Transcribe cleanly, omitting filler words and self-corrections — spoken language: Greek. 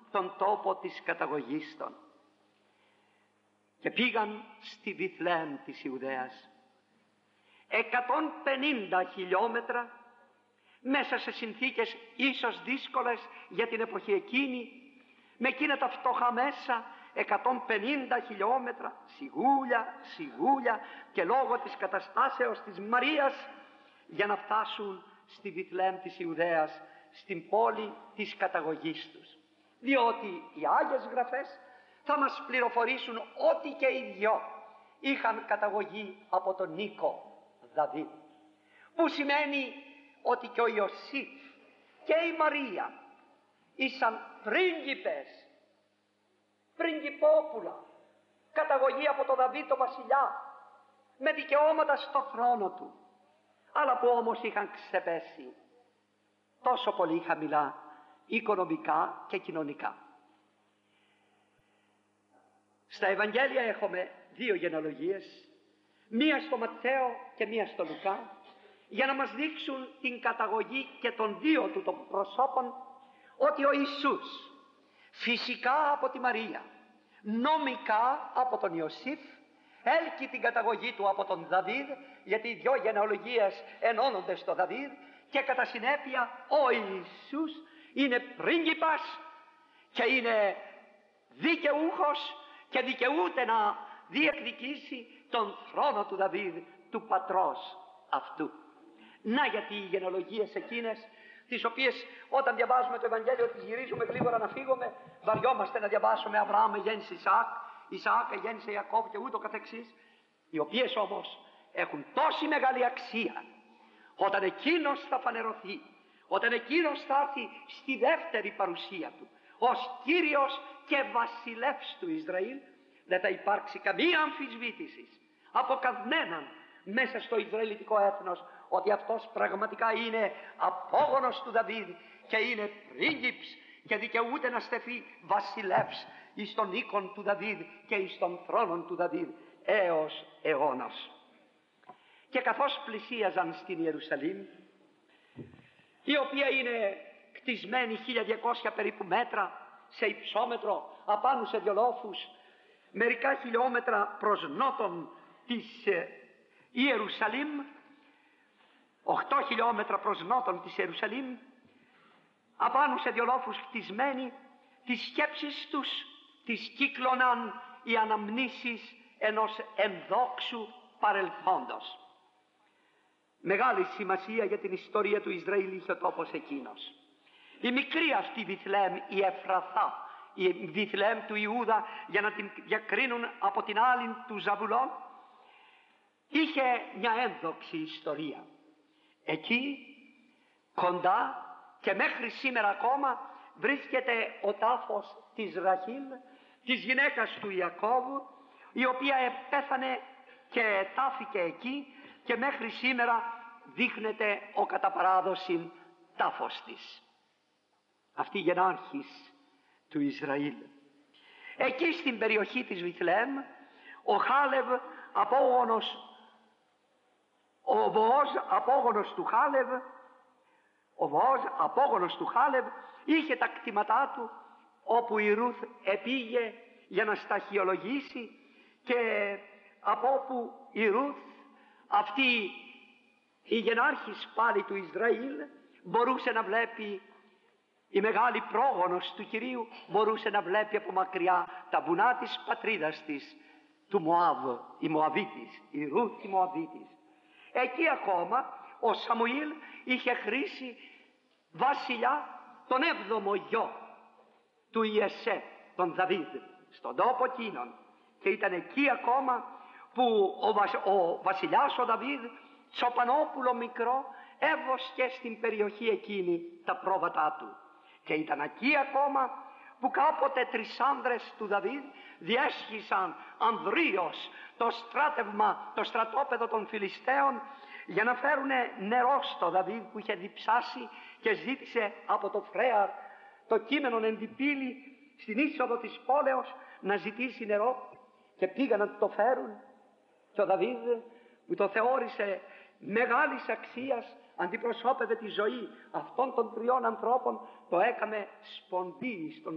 τον τόπο της καταγωγής των και πήγαν στη Βιθλεέμ της Ιουδαίας. 150 χιλιόμετρα μέσα σε συνθήκες ίσως δύσκολες για την εποχή εκείνη, με εκείνα τα φτωχά μέσα, 150 χιλιόμετρα, σιγούλια και λόγω της καταστάσεως της Μαρίας, για να φτάσουν στη Βιθλεέμ της Ιουδαίας, στην πόλη της καταγωγής τους. Διότι οι Άγιες Γραφές θα μας πληροφορήσουν ότι και οι δυο είχαν καταγωγή από τον Νίκο Δαβίδ, που σημαίνει ότι και ο Ιωσήφ και η Μαρία ήσαν πρίγκιπες, πριγκιπόπουλα, καταγωγή από τον Δαβίδ τον βασιλιά, με δικαιώματα στο θρόνο του, αλλά που όμως είχαν ξεπέσει τόσο πολύ χαμηλά οικονομικά και κοινωνικά. Στα Ευαγγέλια έχουμε δύο γενεαλογίες, μία στο Ματθαίο και μία στο Λουκά, για να μας δείξουν την καταγωγή και των δύο του των προσώπων, ότι ο Ιησούς φυσικά από τη Μαρία, νομικά από τον Ιωσήφ, έλκει την καταγωγή του από τον Δαβίδ, γιατί οι δυο γενεαλογίες ενώνονται στο Δαβίδ, και κατά συνέπεια ο Ιησούς είναι πρίγκιπας και είναι δικαιούχος και δικαιούται να διεκδικήσει τον θρόνο του Δαβίδ, του πατρός αυτού. Να γιατί οι γενεαλογίες εκείνες, τις οποίες όταν διαβάζουμε το Ευαγγέλιο τις γυρίζουμε γλίγορα να φύγουμε, βαριόμαστε να διαβάσουμε Αβραάμ γέννησε Ισαάκ γέννησε Ιακώβ και ούτω καθεξής, οι οποίες όμως έχουν τόση μεγάλη αξία όταν εκείνος θα φανερωθεί, όταν εκείνος θα έρθει στη δεύτερη παρουσία του ως Κύριος και βασιλεύς του Ισραήλ, δεν θα υπάρξει καμία αμφισβήτηση από κανέναν μέσα στο Ισραηλιτικό έθνος ότι αυτός πραγματικά είναι απόγονος του Δαβίδ και είναι πρίγκιπς και δικαιούται να στεφεί βασιλεύς εις τον οίκον του Δαβίδ και εις τον θρόνον του Δαβίδ έως αιώνας. Και καθώς πλησίαζαν στην Ιερουσαλήμ, η οποία είναι κτισμένη 1200 περίπου μέτρα σε υψόμετρο, απάνω σε δυο λόφους, μερικά χιλιόμετρα προς νότον της Ιερουσαλήμ, 8 χιλιόμετρα προς νότον της Ιερουσαλήμ, απάνω σε δυο λόφους χτισμένοι, τις σκέψεις τους τις κύκλωναν οι αναμνήσεις ενός ενδόξου παρελθόντος. Μεγάλη σημασία για την ιστορία του Ισραήλ είχε ο τόπος εκείνος. Η μικρή αυτή Βιθλεέμ, η Εφραθά, η Βιθλεέμ του Ιούδα, για να την διακρίνουν από την άλλη του Ζαβουλών, είχε μια ένδοξη ιστορία. Εκεί κοντά και μέχρι σήμερα ακόμα βρίσκεται ο τάφος της Ραχήλ, της γυναίκας του Ιακώβου, η οποία πέθανε και τάφηκε εκεί και μέχρι σήμερα δείχνεται ο κατά παράδοση τάφος της. Αυτή η γενάρχης του Ισραήλ. Εκεί στην περιοχή της Βιθλεέμ, ο Χάλευ απόγονος, ο Βοόζ απόγονος του Χάλευ, ο Βοόζ απόγονος του Χάλευ είχε τα κτήματά του, όπου η Ρούθ επήγε για να σταχυολογήσει, και από όπου η Ρούθ, αυτή η γενάρχης πάλι του Ισραήλ, μπορούσε να βλέπει, η μεγάλη πρόγονος του Κυρίου μπορούσε να βλέπει από μακριά τα βουνά της πατρίδας της, του Μωάβ, η Μωαβίτης, η Ρούθ η Μωαβίτης. Εκεί ακόμα ο Σαμουήλ είχε χρήσει βασιλιά τον 7ο γιο του Ιεσέ, τον Δαβίδ, στον τόπο εκείνον, και ήταν εκεί ακόμα που ο βασιλιάς ο Δαβίδ, τσοπανόπουλο μικρό, έβοσκε στην περιοχή εκείνη τα πρόβατά του, και ήταν εκεί ακόμα που κάποτε 3 άνδρες του Δαβίδ διέσχισαν ανδρίως το στράτευμα, το στρατόπεδο των Φιλιστέων, για να φέρουν νερό στο Δαβίδ που είχε διψάσει και ζήτησε από το Φρέαρ, το κείμενον εν τη πύλη στην είσοδο της πόλεως, να ζητήσει νερό, και πήγαν να το φέρουν, και ο Δαβίδ, που το θεώρησε μεγάλης αξίας, αντιπροσώπευε τη ζωή αυτών των 3 ανθρώπων, το έκαμε σπονδί στον